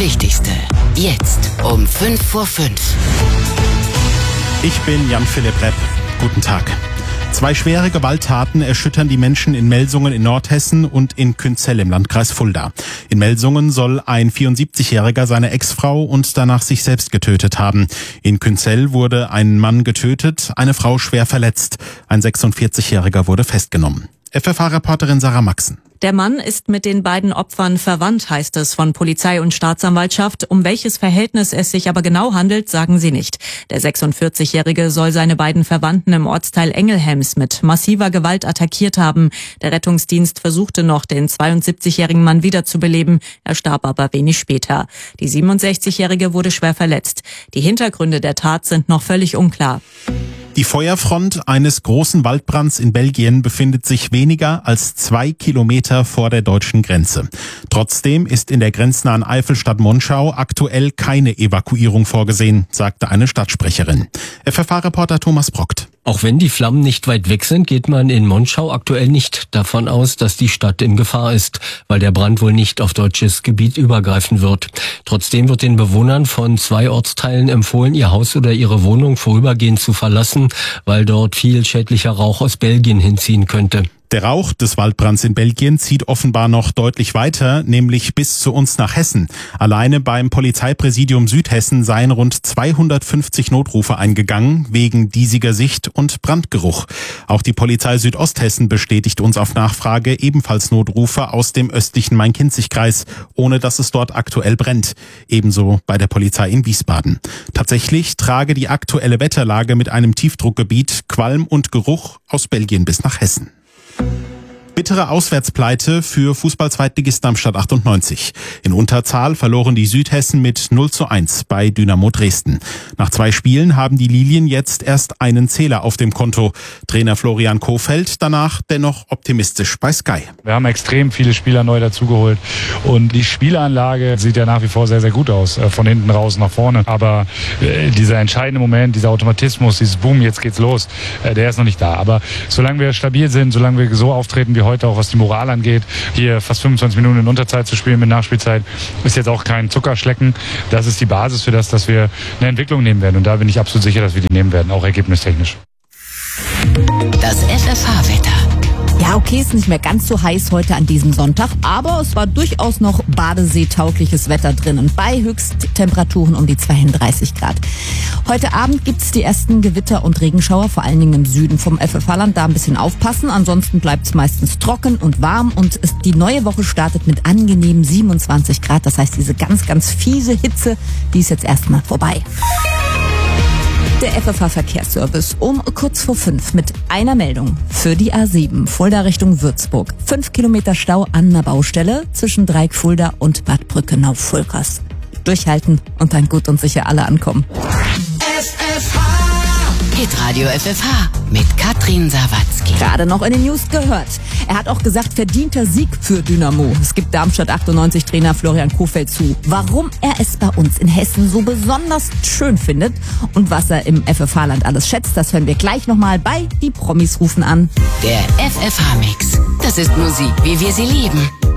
Wichtigste. Jetzt um 5:05. Ich bin Jan-Philipp Repp. Guten Tag. 2 schwere Gewalttaten erschüttern die Menschen in Melsungen in Nordhessen und in Künzell im Landkreis Fulda. In Melsungen soll ein 74-Jähriger seine Ex-Frau und danach sich selbst getötet haben. In Künzell wurde ein Mann getötet, eine Frau schwer verletzt. Ein 46-Jähriger wurde festgenommen. FFH-Reporterin Sarah Maxen. Der Mann ist mit den beiden Opfern verwandt, heißt es von Polizei und Staatsanwaltschaft. Um welches Verhältnis es sich aber genau handelt, sagen sie nicht. Der 46-Jährige soll seine beiden Verwandten im Ortsteil Engelhems mit massiver Gewalt attackiert haben. Der Rettungsdienst versuchte noch, den 72-jährigen Mann wiederzubeleben. Er starb aber wenig später. Die 67-jährige wurde schwer verletzt. Die Hintergründe der Tat sind noch völlig unklar. Die Feuerfront eines großen Waldbrands in Belgien befindet sich weniger als 2 Kilometer vor der deutschen Grenze. Trotzdem ist in der grenznahen Eifelstadt Monschau aktuell keine Evakuierung vorgesehen, sagte eine Stadtsprecherin. FFH-Reporter Thomas Brockt. Auch wenn die Flammen nicht weit weg sind, geht man in Monschau aktuell nicht davon aus, dass die Stadt in Gefahr ist, weil der Brand wohl nicht auf deutsches Gebiet übergreifen wird. Trotzdem wird den Bewohnern von 2 Ortsteilen empfohlen, ihr Haus oder ihre Wohnung vorübergehend zu verlassen, weil dort viel schädlicher Rauch aus Belgien hinziehen könnte. Der Rauch des Waldbrands in Belgien zieht offenbar noch deutlich weiter, nämlich bis zu uns nach Hessen. Alleine beim Polizeipräsidium Südhessen seien rund 250 Notrufe eingegangen, wegen diesiger Sicht und Brandgeruch. Auch die Polizei Südosthessen bestätigt uns auf Nachfrage ebenfalls Notrufe aus dem östlichen Main-Kinzig-Kreis, ohne dass es dort aktuell brennt. Ebenso bei der Polizei in Wiesbaden. Tatsächlich trage die aktuelle Wetterlage mit einem Tiefdruckgebiet Qualm und Geruch aus Belgien bis nach Hessen. Bittere Auswärtspleite für Fußball-Zweitligist Darmstadt 98. In Unterzahl verloren die Südhessen mit 0:1 bei Dynamo Dresden. Nach 2 Spielen haben die Lilien jetzt erst einen Zähler auf dem Konto. Trainer Florian Kohfeldt danach dennoch optimistisch bei Sky. Wir haben extrem viele Spieler neu dazugeholt und die Spielanlage sieht ja nach wie vor sehr, sehr gut aus, von hinten raus nach vorne. Aber dieser entscheidende Moment, dieser Automatismus, dieses Boom, jetzt geht's los, der ist noch nicht da. Aber solange wir stabil sind, solange wir so auftreten wie heute, auch was die Moral angeht, hier fast 25 Minuten in Unterzeit zu spielen mit Nachspielzeit, ist jetzt auch kein Zuckerschlecken. Das ist die Basis für das, dass wir eine Entwicklung nehmen werden. Und da bin ich absolut sicher, dass wir die nehmen werden, auch ergebnistechnisch. Das FFH-Wetter. Ja, okay, ist nicht mehr ganz so heiß heute an diesem Sonntag, aber es war durchaus noch badeseetaugliches Wetter drinnen, bei Höchsttemperaturen um die 32 Grad. Heute Abend gibt's die ersten Gewitter und Regenschauer, vor allen Dingen im Süden vom FFH-Land, da ein bisschen aufpassen. Ansonsten bleibt's meistens trocken und warm und die neue Woche startet mit angenehmen 27 Grad. Das heißt, diese ganz, ganz fiese Hitze, die ist jetzt erstmal vorbei. Der FFH-Verkehrsservice um kurz vor 5 mit einer Meldung für die A7 Fulda Richtung Würzburg. 5 Kilometer Stau an einer Baustelle zwischen Dreieck Fulda und Bad Brückenau-Fulkers. Durchhalten und dann gut und sicher alle ankommen. Hitradio FFH mit Katrin Sawatzki. Gerade noch in den News gehört. Er hat auch gesagt, verdienter Sieg für Dynamo. Es gibt Darmstadt 98 Trainer Florian Kohfeldt zu. Warum er es bei uns in Hessen so besonders schön findet und was er im FFH-Land alles schätzt, das hören wir gleich nochmal bei Die Promis rufen an. Der FFH-Mix. Das ist Musik, wie wir sie lieben.